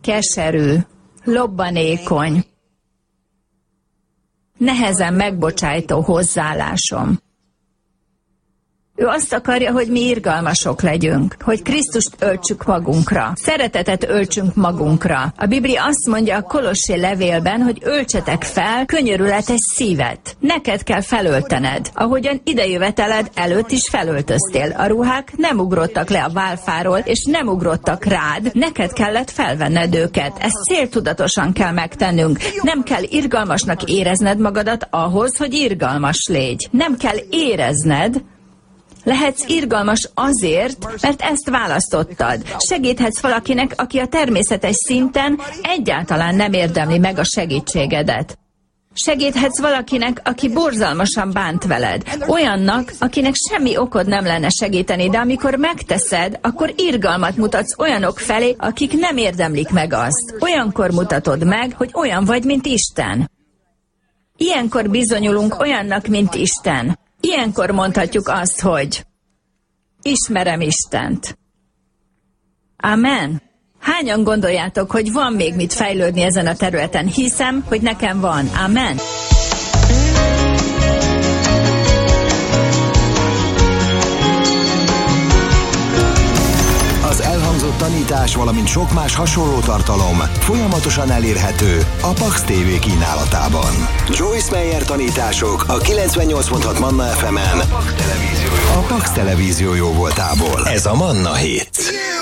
keserű, lobbanékony, nehezen megbocsájtó hozzáállásom. Ő azt akarja, hogy mi irgalmasok legyünk, hogy Krisztust öltsük magunkra, szeretetet öltsünk magunkra. A Biblia azt mondja a Kolossé levélben, hogy öltsetek fel könyörületes szívet. Neked kell felöltened, ahogyan idejöveteled előtt is felöltöztél. A ruhák nem ugrottak le a válfáról, és nem ugrottak rád, neked kellett felvenned őket. Ezt céltudatosan kell megtennünk. Nem kell irgalmasnak érezned magadat ahhoz, hogy irgalmas légy. Nem kell érezned, lehetsz irgalmas azért, mert ezt választottad. Segíthetsz valakinek, aki a természetes szinten egyáltalán nem érdemli meg a segítségedet. Segíthetsz valakinek, aki borzalmasan bánt veled. Olyannak, akinek semmi okod nem lenne segíteni, de amikor megteszed, akkor irgalmat mutatsz olyanok felé, akik nem érdemlik meg azt. Olyankor mutatod meg, hogy olyan vagy, mint Isten. Ilyenkor bizonyulunk olyannak, mint Isten. Ilyenkor mondhatjuk azt, hogy ismerem Istent. Amen. Hányan gondoljátok, hogy van még mit fejlődni ezen a területen? Hiszem, hogy nekem van. Amen. Az elhangzott tanítás, valamint sok más hasonló tartalom folyamatosan elérhető a Pax TV kínálatában. Joyce Meyer tanítások a 98.6 Manna FM-en, a Pax Televízió jóvoltából. Ez a Manna Hit.